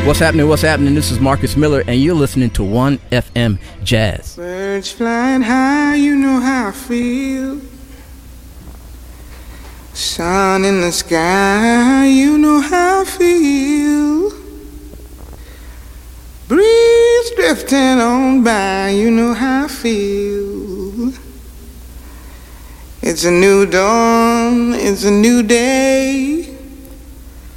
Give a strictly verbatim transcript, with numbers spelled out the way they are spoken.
What's happening? What's happening? This is Marcus Miller, and you're listening to one F M Jazz. Birds flying high, you know how I feel. Sun in the sky, you know how I feel. Breeze drifting on by, you know how I feel. It's a new dawn, it's a new day.